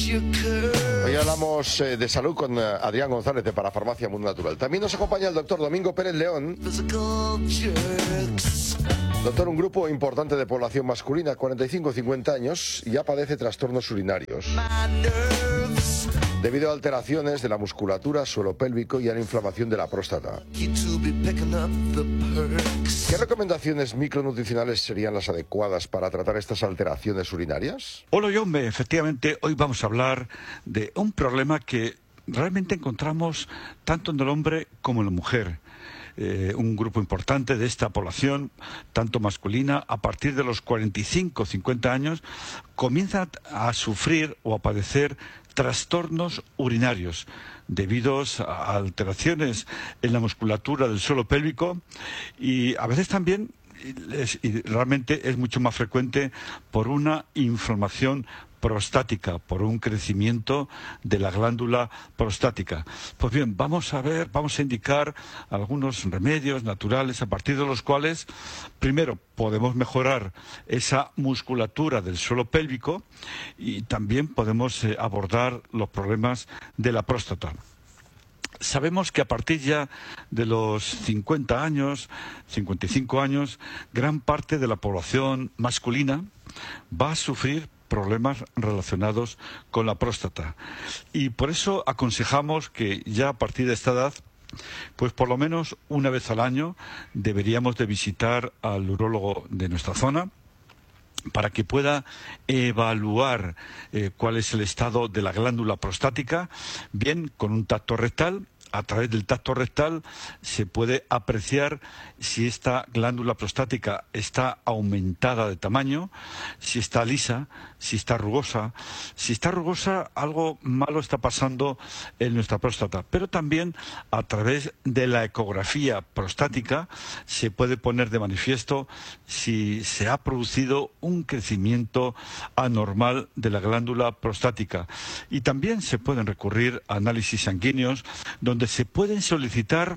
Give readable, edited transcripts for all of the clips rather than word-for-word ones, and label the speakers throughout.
Speaker 1: Hoy hablamos de salud con Adrián González de Parafarmacia Mundo Natural. También nos acompaña el doctor Domingo Pérez León. Doctor, un grupo importante de población masculina, 45-50 años, ya padece trastornos urinarios debido a alteraciones de la musculatura, suelo pélvico y a la inflamación de la próstata. ¿Qué recomendaciones micronutricionales serían las adecuadas para tratar estas alteraciones urinarias?
Speaker 2: Hola, John. Efectivamente, hoy vamos a hablar de un problema que realmente encontramos tanto en el hombre como en la mujer. Un grupo importante de esta población, tanto masculina, a partir de los 45-50 años, comienza a sufrir o a padecer trastornos urinarios debido a alteraciones en la musculatura del suelo pélvico y a veces también, y realmente es mucho más frecuente, por una inflamación prostática, por un crecimiento de la glándula prostática. Pues bien, vamos a indicar algunos remedios naturales a partir de los cuales, primero, podemos mejorar esa musculatura del suelo pélvico y también podemos abordar los problemas de la próstata. Sabemos que a partir ya de los 50 años, 55 años, gran parte de la población masculina va a sufrir problemas relacionados con la próstata. Y por eso aconsejamos que ya a partir de esta edad, pues por lo menos una vez al año deberíamos de visitar al urólogo de nuestra zona para que pueda evaluar cuál es el estado de la glándula prostática, bien con un tacto rectal. A través del tacto rectal se puede apreciar si esta glándula prostática está aumentada de tamaño, si está lisa, si está rugosa. Si está rugosa, algo malo está pasando en nuestra próstata. Pero también a través de la ecografía prostática se puede poner de manifiesto si se ha producido un crecimiento anormal de la glándula prostática. Y también se pueden recurrir a análisis sanguíneos donde se pueden solicitar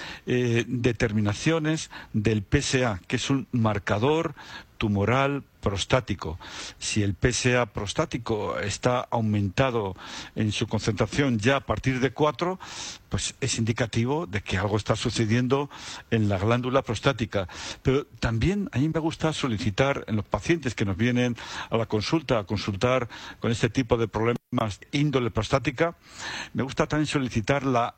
Speaker 2: determinaciones del PSA, que es un marcador tumoral prostático. Si el PSA prostático está aumentado en su concentración ya a partir de 4, pues es indicativo de que algo está sucediendo en la glándula prostática. Pero también a mí me gusta solicitar en los pacientes que nos vienen a la consulta a consultar con este tipo de problemas de índole prostática, me gusta también solicitar la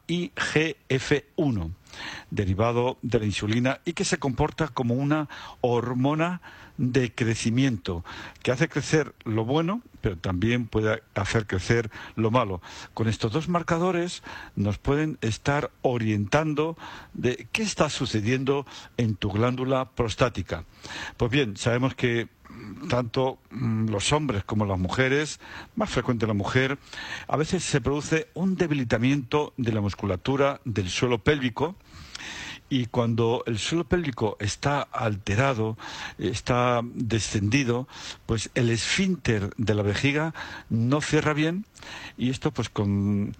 Speaker 2: IGF-1, derivado de la insulina y que se comporta como una hormona de crecimiento que hace crecer lo bueno, pero también puede hacer crecer lo malo. Con estos dos marcadores nos pueden estar orientando de qué está sucediendo en tu glándula prostática. Pues bien, sabemos que tanto los hombres como las mujeres, más frecuente la mujer, a veces se produce un debilitamiento de la musculatura del suelo pélvico. Y cuando el suelo pélvico está alterado, está descendido, pues el esfínter de la vejiga no cierra bien y esto pues con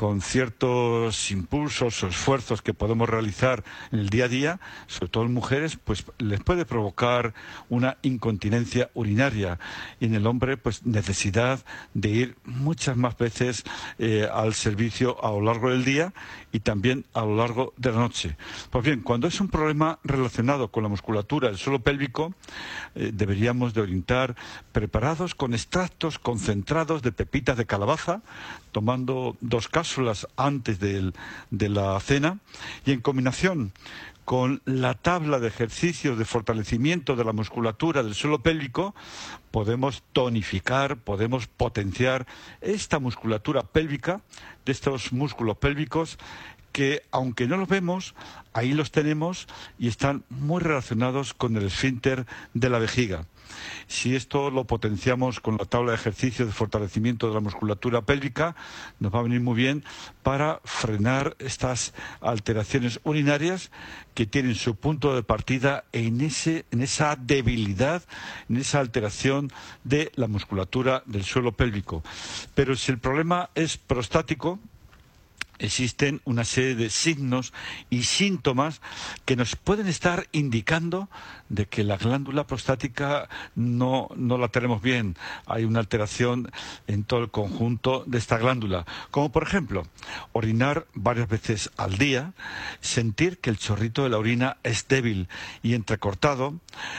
Speaker 2: ciertos impulsos o esfuerzos que podemos realizar en el día a día, sobre todo en mujeres, pues les puede provocar una incontinencia urinaria y en el hombre pues necesidad de ir muchas más veces al servicio a lo largo del día y también a lo largo de la noche. Pues bien, cuando es un problema relacionado con la musculatura del suelo pélvico, deberíamos de orientar preparados con extractos concentrados de pepitas de calabaza, tomando 2 cápsulas antes de la cena y en combinación con la tabla de ejercicios de fortalecimiento de la musculatura del suelo pélvico, podemos tonificar, podemos potenciar esta musculatura pélvica, de estos músculos pélvicos que, aunque no los vemos, ahí los tenemos y están muy relacionados con el esfínter de la vejiga. Si esto lo potenciamos con la tabla de ejercicios de fortalecimiento de la musculatura pélvica, nos va a venir muy bien para frenar estas alteraciones urinarias que tienen su punto de partida en esa debilidad, en esa alteración de la musculatura del suelo pélvico. Pero si el problema es prostático, existen una serie de signos y síntomas que nos pueden estar indicando de que la glándula prostática no la tenemos bien. Hay una alteración en todo el conjunto de esta glándula, como por ejemplo orinar varias veces al día, sentir que el chorrito de la orina es débil y entrecortado,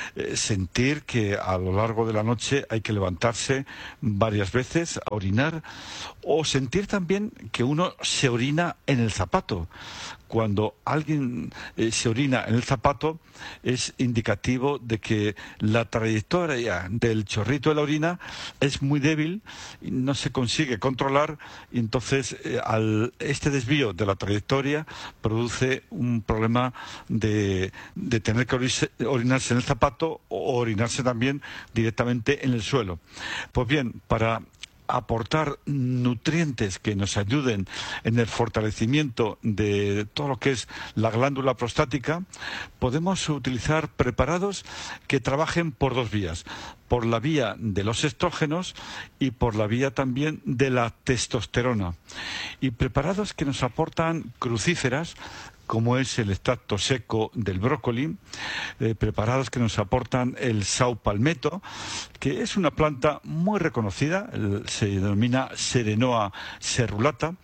Speaker 2: sentir que a lo largo de la noche hay que levantarse varias veces a orinar, o sentir también que uno se orina en el zapato. Cuando alguien se orina en el zapato es indicativo de que la trayectoria del chorrito de la orina es muy débil y no se consigue controlar, y entonces este desvío de la trayectoria produce un problema de tener que orinarse en el zapato o orinarse también directamente en el suelo. Pues bien, para aportar nutrientes que nos ayuden en el fortalecimiento de todo lo que es la glándula prostática, podemos utilizar preparados que trabajen por dos vías: por la vía de los estrógenos y por la vía también de la testosterona, y preparados que nos aportan crucíferas, como es el extracto seco del brócoli, preparados que nos aportan el saupalmeto, que es una planta muy reconocida, se denomina Serenoa cerulata,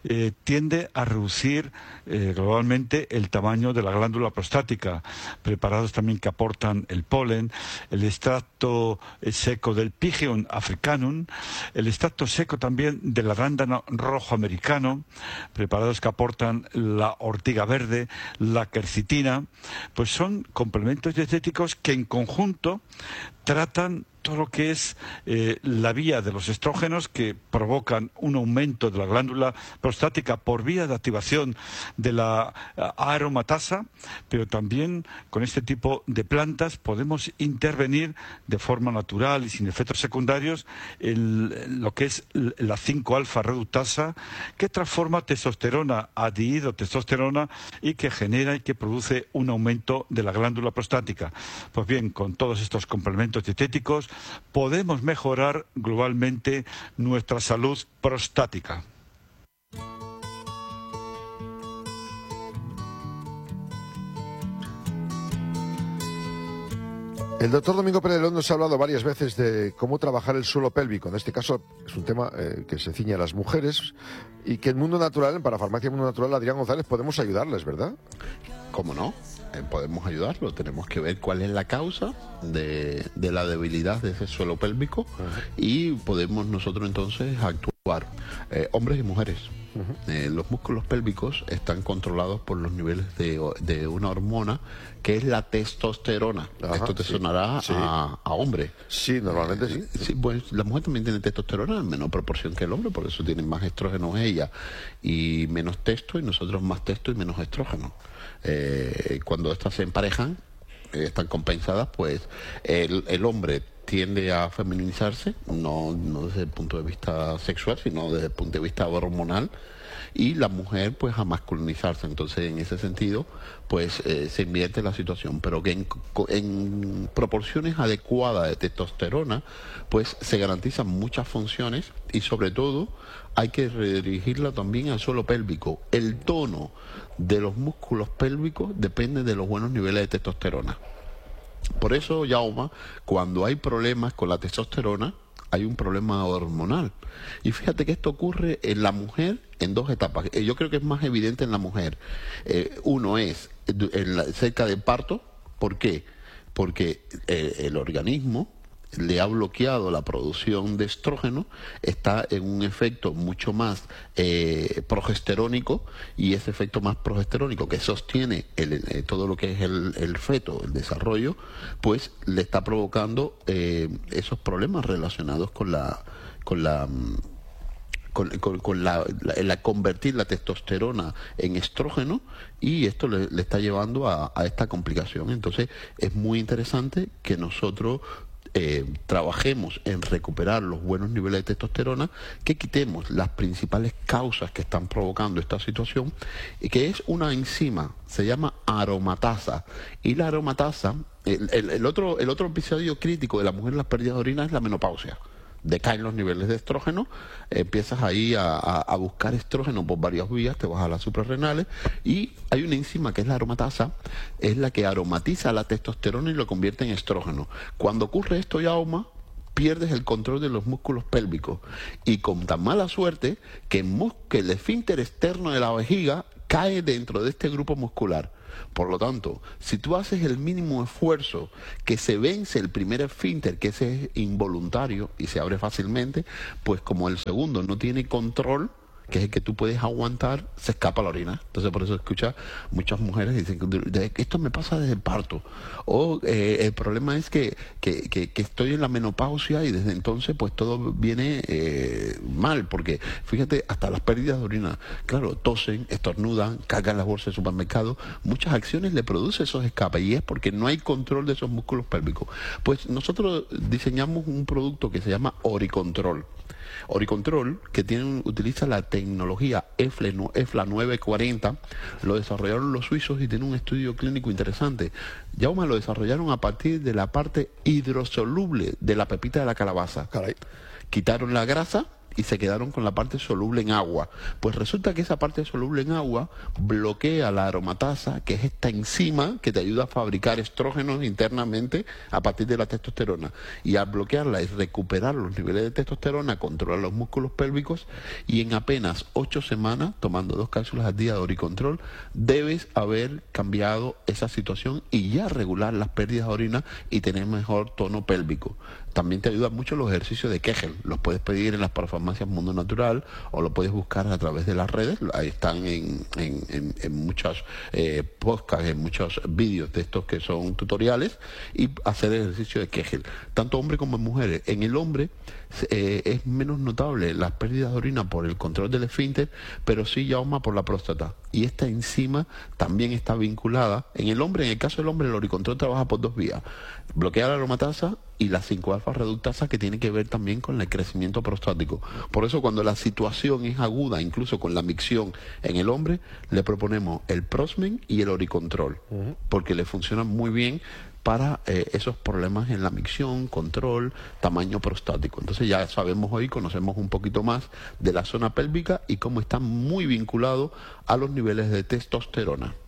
Speaker 2: tiende a reducir globalmente el tamaño de la glándula prostática. Preparados también que aportan el polen, el extracto seco del Pygeon africanum, el extracto seco también del arándano rojo americano, preparados que aportan la ortiga verde, la quercitina, pues son complementos dietéticos que en conjunto tratan todo lo que es la vía de los estrógenos, que provocan un aumento de la glándula prostática por vía de activación de la aromatasa, pero también con este tipo de plantas podemos intervenir de forma natural y sin efectos secundarios en lo que es la 5-alfa reductasa, que transforma testosterona a dihidrotestosterona y que genera y que produce un aumento de la glándula prostática. Pues bien, con todos estos complementos dietéticos podemos mejorar globalmente nuestra salud prostática.
Speaker 1: El doctor Domingo Pérez León nos ha hablado varias veces de cómo trabajar el suelo pélvico. En este caso es un tema que se ciñe a las mujeres y que en Mundo Natural, en Parafarmacia Mundo Natural, Adrián González, podemos ayudarles, ¿verdad?
Speaker 3: ¿Cómo no? Podemos ayudarlo. Tenemos que ver cuál es la causa de la debilidad de ese suelo pélvico y podemos nosotros entonces actuar, hombres y mujeres. Los músculos pélvicos están controlados por los niveles de una hormona que es la testosterona. Esto te sonará a hombre.
Speaker 1: Sí, normalmente sí.
Speaker 3: Sí, pues la mujer también tiene testosterona en menor proporción que el hombre, por eso tienen más estrógenos ella y menos testo, y nosotros más testo y menos estrógeno. Cuando estas se emparejan, están compensadas, pues el hombre tiende a feminizarse, no desde el punto de vista sexual, sino desde el punto de vista hormonal, y la mujer pues a masculinizarse. Entonces, en ese sentido, pues se invierte la situación, pero que en proporciones adecuadas de testosterona, pues se garantizan muchas funciones, y sobre todo hay que redirigirla también al suelo pélvico. El tono de los músculos pélvicos depende de los buenos niveles de testosterona. Por eso, Jaume, cuando hay problemas con la testosterona, hay un problema hormonal. Y fíjate que esto ocurre en la mujer en dos etapas. Yo creo que es más evidente en la mujer. Uno es cerca del parto. ¿Por qué? Porque el organismo le ha bloqueado la producción de estrógeno, está en un efecto mucho más progesterónico, y ese efecto más progesterónico que sostiene todo lo que es el feto, el desarrollo, pues le está provocando esos problemas relacionados con convertir la testosterona en estrógeno, y esto le está llevando a esta complicación. Entonces es muy interesante que nosotros trabajemos en recuperar los buenos niveles de testosterona, que quitemos las principales causas que están provocando esta situación, y que es una enzima, se llama aromatasa. Y la aromatasa, el otro episodio crítico de la mujer en las pérdidas de orina es la menopausia. decaen los niveles de estrógeno, empiezas ahí a buscar estrógeno por varias vías, te vas a las suprarrenales, y hay una enzima que es la aromatasa, es la que aromatiza la testosterona y lo convierte en estrógeno. Cuando ocurre esto, Jaume, pierdes el control de los músculos pélvicos, y con tan mala suerte que el esfínter externo de la vejiga cae dentro de este grupo muscular. Por lo tanto, si tú haces el mínimo esfuerzo, que se vence el primer esfínter, que ese es involuntario y se abre fácilmente, pues como el segundo no tiene control, que es el que tú puedes aguantar, se escapa la orina. Entonces por eso escucha muchas mujeres dicen que esto me pasa desde el parto, o el problema es que estoy en la menopausia y desde entonces pues todo viene mal, porque fíjate, hasta las pérdidas de orina, claro, tosen, estornudan, cagan las bolsas de supermercado, muchas acciones le produce esos escapes, y es porque no hay control de esos músculos pélvicos. Pues nosotros diseñamos un producto que se llama Oricontrol. Oricontrol, que utiliza la tecnología EFLA 940, lo desarrollaron los suizos y tiene un estudio clínico interesante. Jaume, lo desarrollaron a partir de la parte hidrosoluble de la pepita de la calabaza.
Speaker 1: Caray.
Speaker 3: Quitaron la grasa y se quedaron con la parte soluble en agua. Pues resulta que esa parte soluble en agua bloquea la aromatasa, que es esta enzima que te ayuda a fabricar estrógenos internamente a partir de la testosterona. Y al bloquearla es recuperar los niveles de testosterona, controlar los músculos pélvicos, y en apenas 8 semanas, tomando 2 cápsulas al día de Oricontrol, debes haber cambiado esa situación y ya regular las pérdidas de orina y tener mejor tono pélvico. También te ayudan mucho los ejercicios de Kegel. Los puedes pedir en las parafarmacias Mundo Natural o lo puedes buscar a través de las redes. Ahí están en muchos podcasts, en muchos vídeos de estos que son tutoriales, y hacer el ejercicio de Kegel. Tanto hombres como mujeres. En el hombre es menos notable las pérdidas de orina por el control del esfínter, pero sí, Jaume, por la próstata. Y esta enzima también está vinculada. En el hombre, en el caso del hombre, el Oricontrol trabaja por 2 vías. Bloquea la aromatasa y la 5-alfa reductasa, que tiene que ver también con el crecimiento prostático. Por eso, cuando la situación es aguda, incluso con la micción en el hombre, le proponemos el Prosmen y el Oricontrol, porque le funcionan muy bien para esos problemas en la micción, control, tamaño prostático. Entonces ya sabemos hoy, conocemos un poquito más de la zona pélvica y cómo está muy vinculado a los niveles de testosterona.